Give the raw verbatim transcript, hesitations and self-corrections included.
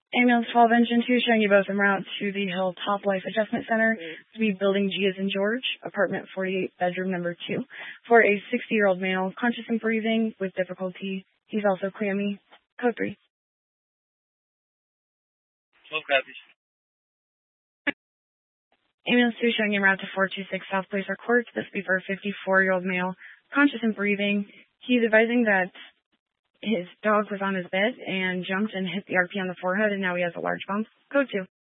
Ambulance twelve Engine two showing you both en route to the Hilltop Life Adjustment Center to be building G as in George, apartment forty-eight, bedroom number two, for a sixty-year-old male, conscious and breathing with difficulty. He's also clammy. Code three. twelve copies. Ambulance two showing en route to four two six South Placer Court. This will be for a fifty-four-year-old male, conscious and breathing. He's advising that his dog was on his bed and jumped and hit the R P on the forehead, and now he has a large bump. Code two.